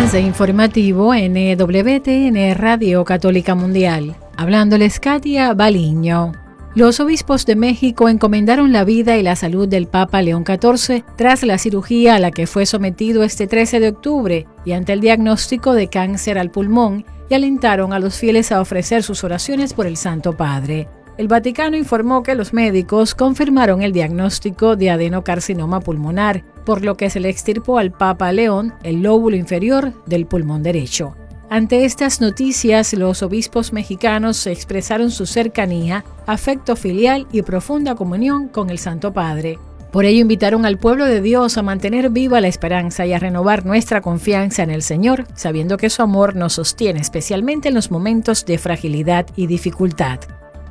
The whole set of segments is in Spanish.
Avance informativo NWTN Radio Católica Mundial. Hablándoles Katia Baliño. Los obispos de México encomendaron la vida y la salud del Papa León XIV tras la cirugía a la que fue sometido este 13 de octubre y ante el diagnóstico de cáncer al pulmón, y alentaron a los fieles a ofrecer sus oraciones por el Santo Padre. El Vaticano informó que los médicos confirmaron el diagnóstico de adenocarcinoma pulmonar, por lo que se le extirpó al Papa León el lóbulo inferior del pulmón derecho. Ante estas noticias, los obispos mexicanos expresaron su cercanía, afecto filial y profunda comunión con el Santo Padre. Por ello invitaron al pueblo de Dios a mantener viva la esperanza y a renovar nuestra confianza en el Señor, sabiendo que su amor nos sostiene especialmente en los momentos de fragilidad y dificultad.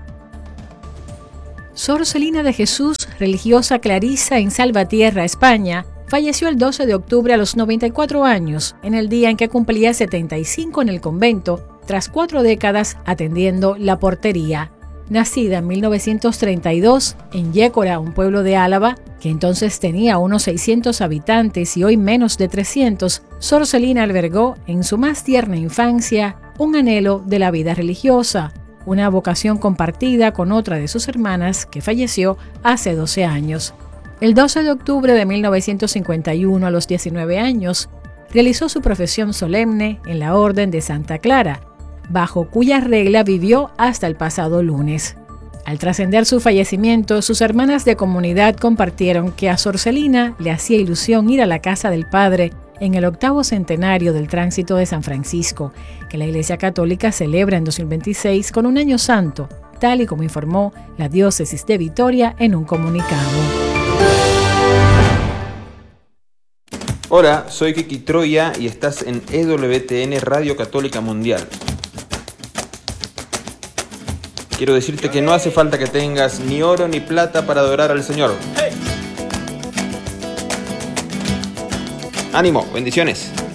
Sor Celina de Jesús, religiosa clarisa en Salvatierra, España, falleció el 12 de octubre a los 94 años, en el día en que cumplía 75 en el convento, tras 4 décadas atendiendo la portería. Nacida en 1932 en Yécora, un pueblo de Álava, que entonces tenía unos 600 habitantes y hoy menos de 300, Sor Celina albergó en su más tierna infancia un anhelo de la vida religiosa, una vocación compartida con otra de sus hermanas que falleció hace 12 años. El 12 de octubre de 1951, a los 19 años, realizó su profesión solemne en la Orden de Santa Clara, bajo cuya regla vivió hasta el pasado lunes. Al trascender su fallecimiento, sus hermanas de comunidad compartieron que a Sor Celina le hacía ilusión ir a la casa del Padre en el 8º centenario del Tránsito de San Francisco, que la Iglesia Católica celebra en 2026 con un año santo, tal y como informó la Diócesis de Vitoria en un comunicado. Hola, soy Kiki Troya y estás en EWTN Radio Católica Mundial. Quiero decirte que no hace falta que tengas ni oro ni plata para adorar al Señor. ¡Ánimo! ¡Bendiciones!